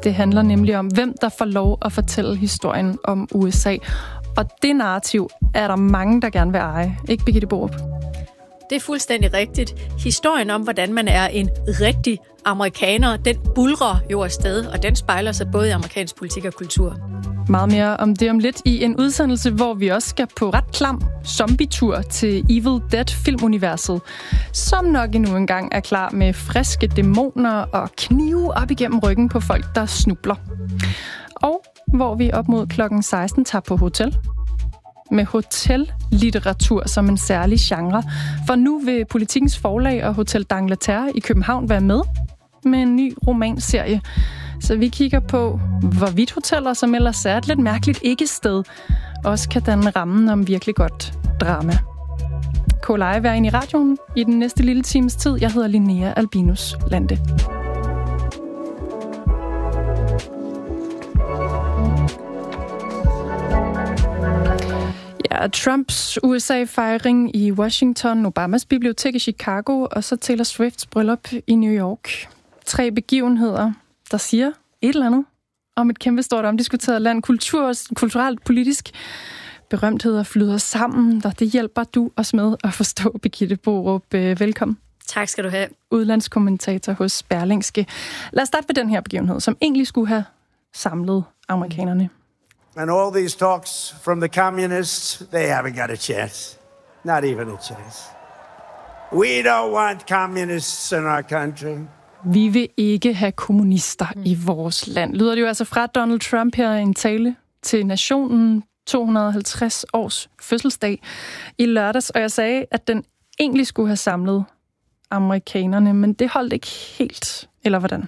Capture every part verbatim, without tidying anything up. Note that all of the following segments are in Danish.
Det handler nemlig om, hvem der får lov at fortælle historien om U S A. Og det narrativ er der mange, der gerne vil eje. Ikke, Birgitte Borup? Det er fuldstændig rigtigt. Historien om, hvordan man er en rigtig amerikaner, den bulrer jo afsted, og den spejler sig både i amerikansk politik og kultur. Meget mere om det om lidt i en udsendelse, hvor vi også skal på ret klam zombie-tur til Evil Dead-filmuniverset, som nok endnu engang er klar med friske dæmoner og knive op igennem ryggen på folk, der snubler. Og hvor vi op mod klokken seksten tager på hotel. Med hotellitteratur som en særlig genre. For nu vil Politikens Forlag og Hotel d'Angleterre i København være med med en ny romanserie. Så vi kigger på, hvorvidt hoteller, som ellers er et lidt mærkeligt ikke-sted, også kan danne rammen om virkelig godt drama. K Live er inde i radioen i den næste lille times tid. Jeg hedder Linnea Albinus Lande. Ja, Trumps U S A-fejring i Washington, Obamas bibliotek i Chicago og så Taylor Swifts bryllup i New York. Tre begivenheder, der siger et eller andet om et kæmpestort omdiskuteret land, kultur, kulturelt, politisk. Berømtheder flyder sammen, og det hjælper du os med at forstå, Birgitte Borup. Velkommen. Tak skal du have. Udlandskommentator hos Berlingske. Lad os starte med den her begivenhed, som egentlig skulle have samlet amerikanerne. And all these talks from the communists, they haven't got a chance. Not even a chance. We don't want communists in our country. Vi vil ikke have kommunister mm. i vores land. Lyder det jo altså fra Donald Trump her i en tale til nationen to hundrede og halvtreds års fødselsdag i lørdags. Og jeg sagde, at den egentlig skulle have samlet amerikanerne, men det holdt ikke helt. Eller hvordan?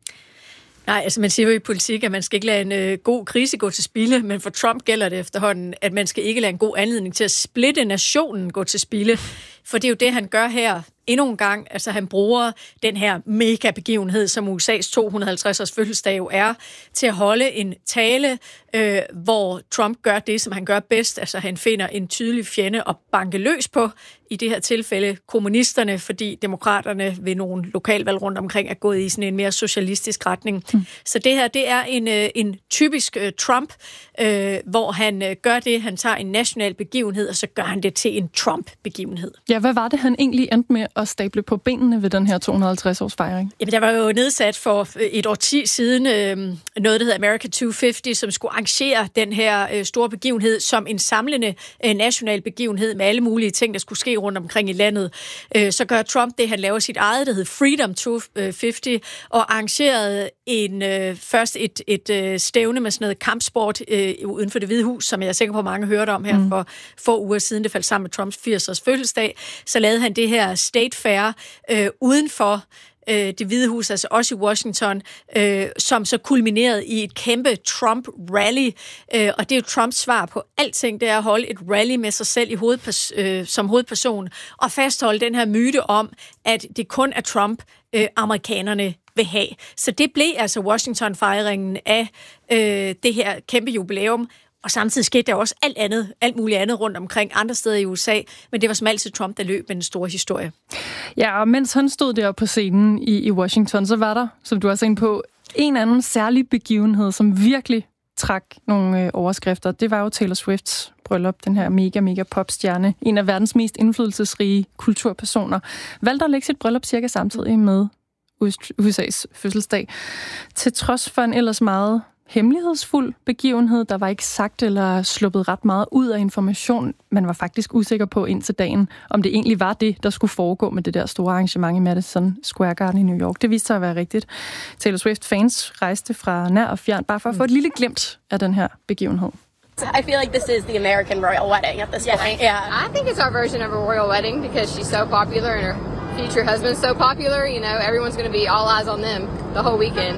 Nej, altså man siger jo i politik, at man skal ikke lade en øh, god krise gå til spilde, men for Trump gælder det efterhånden, at man skal ikke lade en god anledning til at splitte nationen gå til spilde, for det er jo det, han gør her endnu en gang. Altså han bruger den her mega begivenhed, som U S A's to hundrede og halvtreds års fødselsdag jo er, til at holde en tale, øh, hvor Trump gør det, som han gør bedst. Altså han finder en tydelig fjende at banke løs på, i det her tilfælde kommunisterne, fordi demokraterne ved nogle lokalvalg rundt omkring er gået i sådan en mere socialistisk retning. Mm. Så det her, det er en, en typisk uh, Trump, øh, hvor han uh, gør det, han tager en national begivenhed, og så gør han det til en Trump-begivenhed. Ja, hvad var det, han egentlig endte med at stable på benene ved den her to hundrede og halvtreds års fejring? Jamen, der var jo nedsat for et årti siden øh, noget, der hedder America to hundrede og halvtreds, som skulle arrangere den her øh, store begivenhed som en samlende øh, national begivenhed med alle mulige ting, der skulle ske rundt omkring i landet. Øh, så gør Trump det, han laver sit eget, der hedder Freedom to hundrede og halvtreds, og arrangerede en, øh, først et, et øh, stævne med sådan noget kampsport øh, uden for Det Hvide Hus, som jeg er sikker på, at mange hørte om her mm. for få uger siden. Det faldt sammen med Trumps firs års fødselsdag. Så lavede han det her State Fair øh, uden for øh, Det Hvide Hus, altså også i Washington, øh, som så kulminerede i et kæmpe Trump-rally. Øh, og det er jo Trumps svar på alting, det er at holde et rally med sig selv i hovedpers- øh, som hovedperson, og fastholde den her myte om, at det kun er Trump, øh, amerikanerne vil have. Så det blev altså Washington-fejringen af øh, det her kæmpe jubilæum. Og samtidig skete der også alt andet, alt muligt andet rundt omkring andre steder i U S A, men det var som altid Trump, der løb med den store historie. Ja, og mens han stod der på scenen i, i Washington, så var der, som du også er inde på, en anden særlig begivenhed, som virkelig trak nogle øh, overskrifter. Det var jo Taylor Swifts bryllup, den her mega, mega popstjerne, en af verdens mest indflydelsesrige kulturpersoner, valgte at lægge sit bryllup cirka samtidig med U S A's fødselsdag. Til trods for en ellers meget hemmelighedsfuld begivenhed. Der var ikke sagt eller sluppet ret meget ud af information. Man var faktisk usikker på indtil dagen, om det egentlig var det, der skulle foregå med det der store arrangement i Madison Square Garden i New York. Det viste sig at være rigtigt. Taylor Swift-fans rejste fra nær og fjern, bare for at få et lille glimt af den her begivenhed. I feel like this is the American royal wedding at this yeah. point. Yeah. I think it's our version of a royal wedding because she's so popular and her future husband's so popular. You know, everyone's going to be all eyes on them the whole weekend.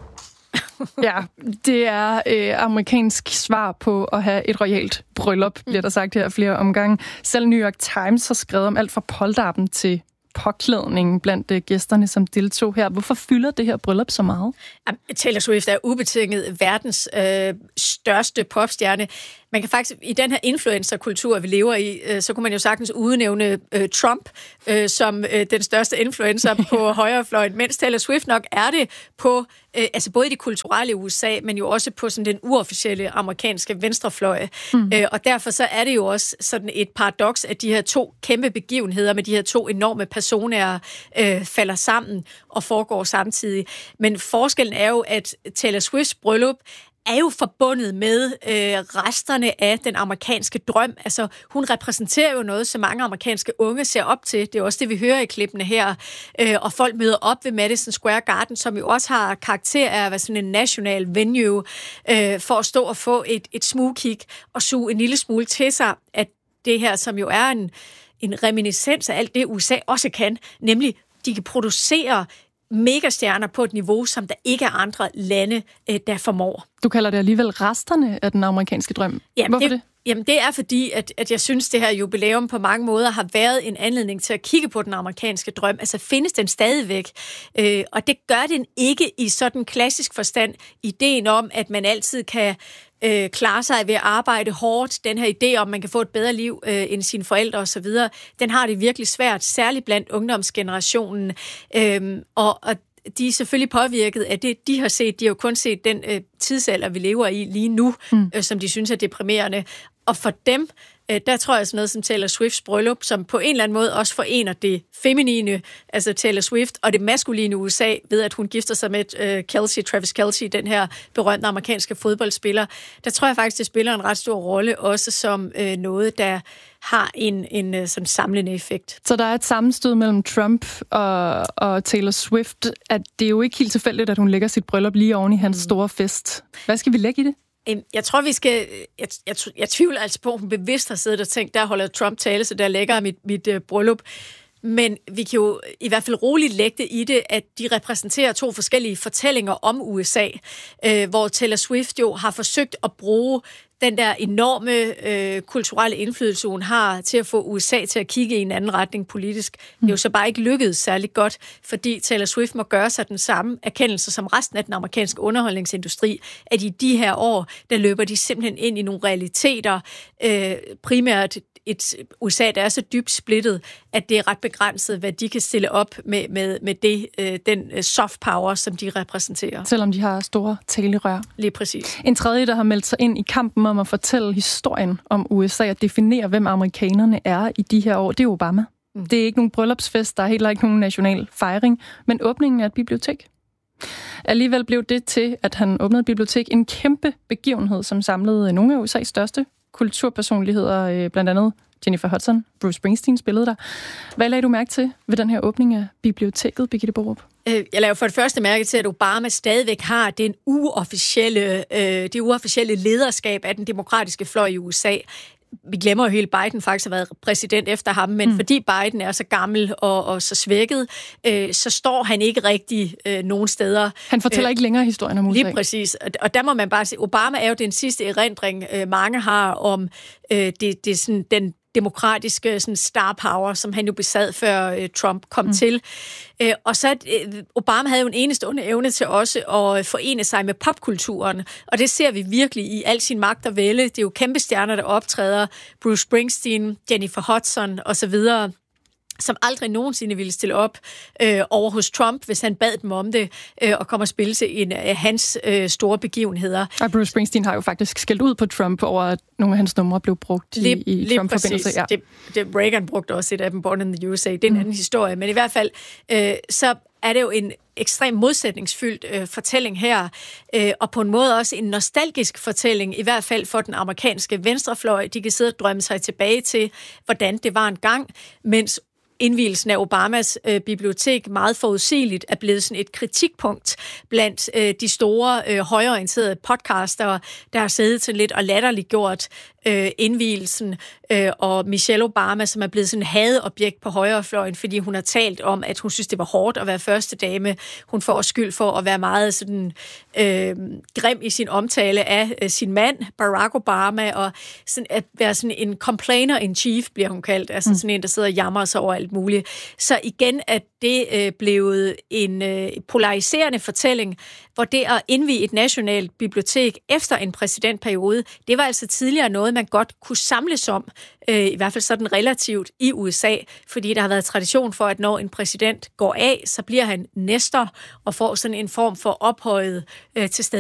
Ja, det er øh, amerikansk svar på at have et royalt bryllup, bliver der sagt her flere omgange. Selv New York Times har skrevet om alt fra polterappen til påklædning blandt øh, gæsterne, som deltog her. Hvorfor fylder det her bryllup så meget? Taylor Swift er ubetinget verdens øh, største popstjerne. Man kan faktisk, i den her influencerkultur, vi lever i, øh, så kunne man jo sagtens udnævne øh, Trump øh, som øh, den største influencer på højrefløjen, mens Taylor Swift nok er det på, øh, altså både i de kulturelle U S A, men jo også på sådan den uofficielle amerikanske venstrefløj. Mm. Øh, og derfor så er det jo også sådan et paradoks, at de her to kæmpe begivenheder med de her to enorme personer øh, falder sammen og foregår samtidig. Men forskellen er jo, at Taylor Swifts bryllup er jo forbundet med øh, resterne af den amerikanske drøm. Altså, hun repræsenterer jo noget, som mange amerikanske unge ser op til. Det er også det, vi hører i klippene her. Øh, og folk møder op ved Madison Square Garden, som jo også har karakter af at være sådan en national venue, øh, for at stå og få et, et smugkig og suge en lille smule til sig, at det her, som jo er en, en reminiscens af alt det, U S A også kan, nemlig de kan producere megastjerner på et niveau, som der ikke er andre lande, der formår. Du kalder det alligevel resterne af den amerikanske drøm. Jamen, Hvorfor det? det? Jamen, det er fordi, at, at jeg synes, det her jubilæum på mange måder har været en anledning til at kigge på den amerikanske drøm. Altså, findes den stadigvæk? Øh, og det gør den ikke i sådan klassisk forstand. Ideen om, at man altid kan øh, klare sig ved at arbejde hårdt. Den her idé om, at man kan få et bedre liv øh, end sine forældre osv., den har det virkelig svært, særligt blandt ungdomsgenerationen. Øh, og, og de er selvfølgelig påvirket af det, de har set. De har jo kun set den øh, tidsalder, vi lever i lige nu, mm. øh, som de synes er deprimerende. Og for dem, øh, der tror jeg sådan noget som Taylor Swifts bryllup, som på en eller anden måde også forener det feminine, altså Taylor Swift, og det maskuline U S A, ved at hun gifter sig med øh, Kelce, Travis Kelce, den her berømte amerikanske fodboldspiller. Der tror jeg faktisk, det spiller en ret stor rolle, også som øh, noget, der har en, en sådan samlende effekt. Så der er et sammenstød mellem Trump og, og Taylor Swift, at det er jo ikke helt tilfældigt, at hun lægger sit bryllup lige oven i hans mm. store fest. Hvad skal vi lægge i det? Jeg tror, vi skal... Jeg, jeg, jeg tvivler altså på, at hun bevidst har siddet og tænkt, der holder Trump tale, så der lægger mit, mit uh, bryllup. Men vi kan jo i hvert fald roligt lægge det i det, at de repræsenterer to forskellige fortællinger om U S A, øh, hvor Taylor Swift jo har forsøgt at bruge den der enorme øh, kulturelle indflydelse, hun har til at få U S A til at kigge i en anden retning politisk. Det er jo så bare ikke lykkedes særlig godt, fordi Taylor Swift må gøre sig den samme erkendelse som resten af den amerikanske underholdningsindustri, at i de her år, der løber de simpelthen ind i nogle realiteter, øh, primært et U S A, der er så dybt splittet, at det er ret begrænset, hvad de kan stille op med, med, med det, øh, den soft power, som de repræsenterer. Selvom de har store talerør. Lige præcis. En tredje, der har meldt sig ind i kampen om at fortælle historien om U S A og definere, hvem amerikanerne er i de her år, det er Obama. Mm. Det er ikke nogen bryllupsfest, der er heller ikke nogen national fejring, men åbningen af et bibliotek. Alligevel blev det til, at han åbnede et bibliotek, en kæmpe begivenhed, som samlede nogle af U S A's største kulturpersonligheder, blandt andet Jennifer Hudson, Bruce Springsteen spillede der. Hvad lagde du mærke til ved den her åbning af biblioteket, Birgitte Borup? Jeg lavede for det første mærke til, at Obama stadigvæk har den uofficielle, øh, det uofficielle lederskab af den demokratiske fløj i U S A. Vi glemmer jo helt, Biden faktisk har været præsident efter ham, men mm. fordi Biden er så gammel og, og så svækket, øh, så står han ikke rigtig øh, nogen steder. Han fortæller øh, ikke længere historien om U S A. Lige præcis. Og, og der må man bare sige, Obama er jo den sidste erindring, øh, mange har om øh, det, det sådan, den demokratiske sådan star power, som han jo besad, før øh, Trump kom mm. til. Øh, og så øh, Obama havde jo en enestående evne til også at forene sig med popkulturen, og det ser vi virkelig i al sin magt og vælde. Det er jo kæmpe stjerner, der optræder. Bruce Springsteen, Jennifer Hudson osv., som aldrig nogensinde ville stille op øh, over hos Trump, hvis han bad dem om det, øh, og komme og spille til en af hans øh, store begivenheder. Og Bruce Springsteen har jo faktisk skældt ud på Trump over, at nogle af hans numre blev brugt lige, i, i Trump-forbindelse. Ja. Det, det, Reagan brugte også et af dem, Born in the U S A. Det er en mm. anden historie, men i hvert fald, øh, så er det jo en ekstremt modsætningsfyldt øh, fortælling her, øh, og på en måde også en nostalgisk fortælling, i hvert fald for den amerikanske venstrefløj. De kan sidde og drømme sig tilbage til, hvordan det var en gang, mens indvielsen af Obamas øh, bibliotek meget forudsigeligt er blevet sådan et kritikpunkt blandt øh, de store øh, højreorienterede podcastere, der har siddet til lidt og latterliggjort øh, indvielsen, øh, og Michelle Obama, som er blevet sådan et hadeobjekt på højrefløjen, fordi hun har talt om, at hun synes, det var hårdt at være første dame. Hun får skyld for at være meget sådan øh, grim i sin omtale af øh, sin mand, Barack Obama, og sådan at være sådan en complainer in chief, bliver hun kaldt, altså mm. sådan en, der sidder og jammer sig over alt muligt. Så igen er det øh, blevet en øh, polariserende fortælling, hvor det at indvie et nationalt bibliotek efter en præsidentperiode, det var altså tidligere noget, man godt kunne samles om, øh, i hvert fald sådan relativt i U S A, fordi der har været tradition for, at når en præsident går af, så bliver han næster og får sådan en form for ophøjet øh, til stede